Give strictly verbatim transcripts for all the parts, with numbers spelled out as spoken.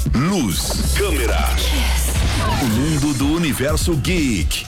Luz, câmera. O mundo do universo geek.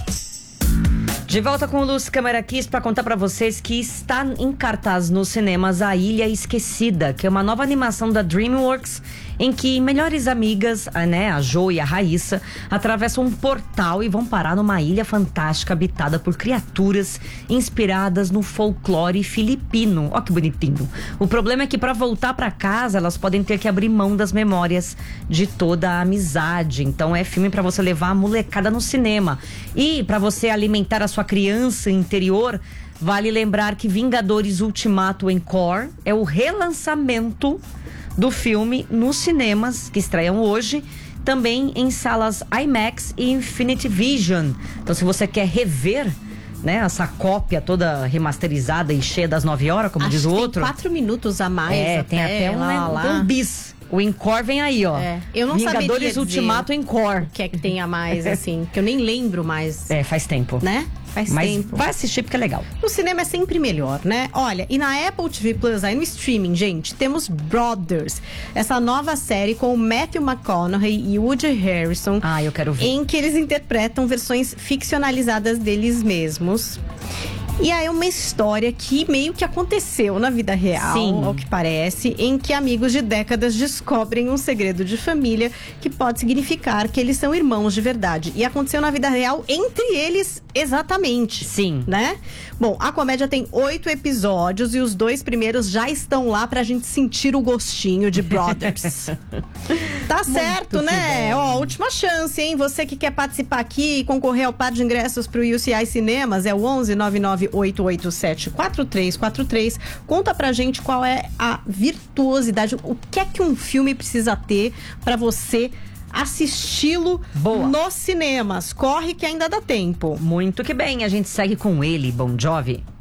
De volta com o Luz Câmera Kiss para contar para vocês que está em cartaz nos cinemas A Ilha Esquecida, que é uma nova animação da DreamWorks em que melhores amigas, né, a Jo e a Raíssa, atravessam um portal e vão parar numa ilha fantástica habitada por criaturas inspiradas no folclore filipino. Ó que bonitinho. O problema é que para voltar para casa elas podem ter que abrir mão das memórias de toda a amizade. Então é filme para você levar a molecada no cinema. E para você alimentar a sua criança interior, vale lembrar que Vingadores Ultimato Encore é o relançamento do filme nos cinemas, que estreiam hoje, também em salas IMAX e Infinity Vision. Então, se você quer rever, né, essa cópia toda remasterizada e cheia das nove horas, como Acho diz o que outro. Tem quatro minutos a mais. É, até, tem até um, lá, lá. um bis. O Encore vem aí, ó. É. Eu não Vingadores saberia dizer Ultimato Encore. O que é que tem a mais, assim, que eu nem lembro mais. É, faz tempo. Né? Faz Mas tempo. vai assistir porque é legal. No cinema é sempre melhor, né? Olha, e na Apple T V Plus, aí no streaming, gente, temos Brothers. Essa nova série com o Matthew McConaughey e Woody Harrison. Ah, eu quero ver. Em que eles interpretam versões ficcionalizadas deles mesmos. E aí é uma história que meio que aconteceu na vida real, Sim. ao que parece, em que amigos de décadas descobrem um segredo de família que pode significar que eles são irmãos de verdade. E aconteceu na vida real entre eles exatamente. Sim. Né? Bom, a comédia tem oito episódios e os dois primeiros já estão lá pra gente sentir o gostinho de Brothers. Tá certo, né? Ó, última chance, hein? Você que quer participar aqui e concorrer ao par de ingressos pro U C I Cinemas, é o onze nove nove oito oito sete quatro três quatro três. Conta pra gente qual é a virtuosidade, o que é que um filme precisa ter pra você assisti-lo nos cinemas. Corre que ainda dá tempo. Muito que bem, a gente segue com ele, Bon Jovi.